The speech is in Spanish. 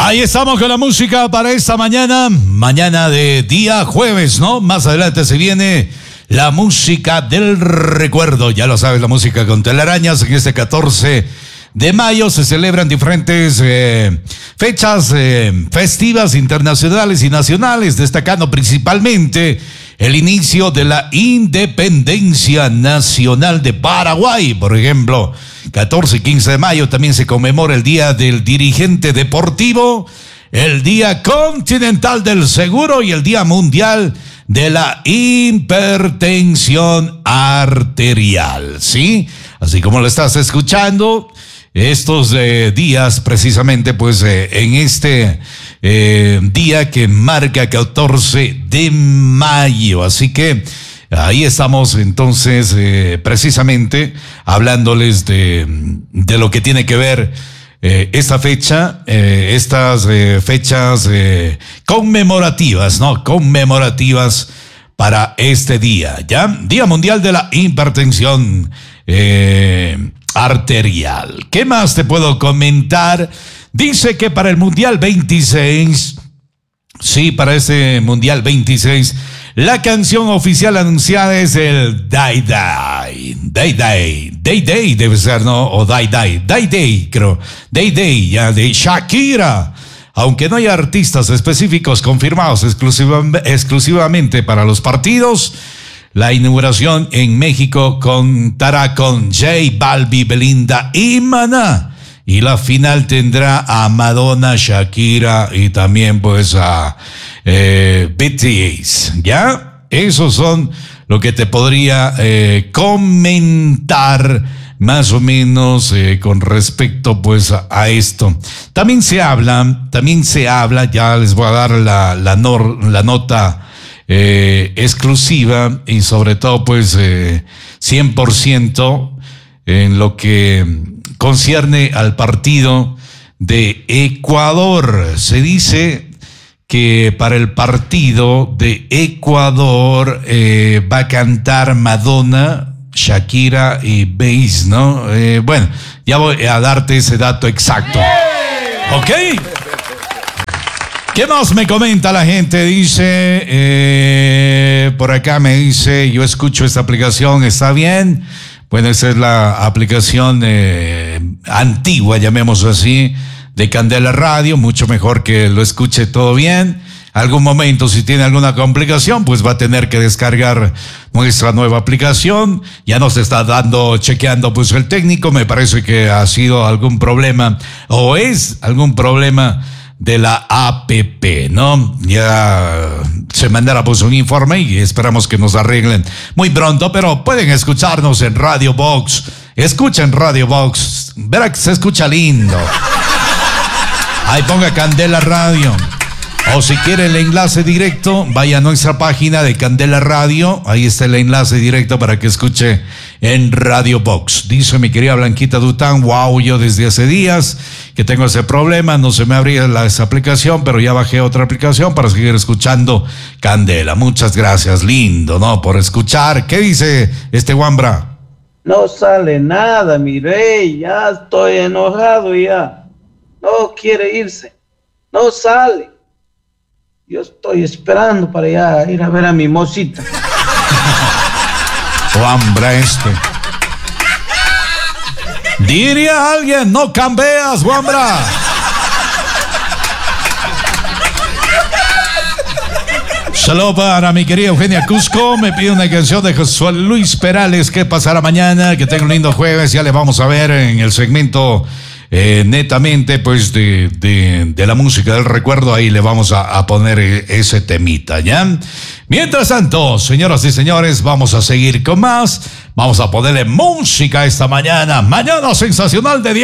Ahí estamos con la música para esta mañana de día jueves, ¿no? Más adelante se viene la música del recuerdo, ya lo sabes, la música con telarañas. En este 14 de mayo se celebran diferentes fechas festivas internacionales y nacionales, destacando principalmente el inicio de la independencia nacional de Paraguay. Por ejemplo, 14 y 15 de mayo también se conmemora el Día del Dirigente Deportivo, el Día Continental del Seguro y el Día Mundial de la Hipertensión Arterial, ¿sí? Así como lo estás escuchando, estos días precisamente pues en este día que marca 14 de mayo. Así que ahí estamos entonces precisamente hablándoles de lo que tiene que ver esta fecha, estas fechas conmemorativas, ¿no? Conmemorativas para este día, ¿ya? Día Mundial de la Hipertensión Arterial. ¿Qué más te puedo comentar? Dice que para el Mundial 26, sí, para ese Mundial 26, la canción oficial anunciada es el Die Die. Die Die. Day Day debe ser, ¿no? O Die Die. Die Day, creo. Day Day, ya, de Shakira. Aunque no hay artistas específicos confirmados exclusivamente para los partidos, la inauguración en México contará con J Balvin, Belinda y Maná. Y la final tendrá a Madonna, Shakira y también pues a BTS, ¿ya? Esos son lo que te podría comentar más o menos con respecto pues a esto. También se habla, ya les voy a dar la nota exclusiva y sobre todo pues 100% en lo que concierne al partido de Ecuador. Se dice que para el partido de Ecuador va a cantar Madonna, Shakira y Bass, ¿no? Bueno, ya voy a darte ese dato exacto. ¿Ok? ¿Qué más me comenta la gente? Dice, por acá me dice, yo escucho esta aplicación, ¿está bien? Bueno, esa es la aplicación antigua, llamémoslo así, de Candela Radio, mucho mejor que lo escuche todo bien. Algún momento, si tiene alguna complicación, pues va a tener que descargar nuestra nueva aplicación. Ya nos está chequeando pues el técnico, me parece que ha sido algún problema, o es algún problema de la APP, ¿no? Ya se mandará pues un informe y esperamos que nos arreglen muy pronto, pero pueden escucharnos en Radio Box. Escuchen Radio Box, verá que se escucha lindo. Ahí ponga Candela Radio. O si quiere el enlace directo, vaya a nuestra página de Candela Radio. Ahí está el enlace directo para que escuche en Radio Box. Dice mi querida Blanquita Dután, wow, yo desde hace días que tengo ese problema, no se me abría esa aplicación, pero ya bajé otra aplicación para seguir escuchando Candela. Muchas gracias, lindo, ¿no? Por escuchar. ¿Qué dice Wambra? No sale nada, mi rey, ya estoy enojado ya. No quiere irse, no sale. Yo estoy esperando para ya ir a ver a mi mocita. Wambra Diría alguien, no cambias, Wambra. Saludos para mi querida Eugenia Cusco. Me pide una canción de Josué Luis Perales. ¿Qué pasará mañana? Que tenga un lindo jueves. Ya le vamos a ver en el segmento netamente pues de la música del recuerdo. Ahí le vamos a poner ese temita, ¿ya? Mientras tanto, señoras y señores, vamos a seguir con más. Vamos a ponerle música esta mañana sensacional de día.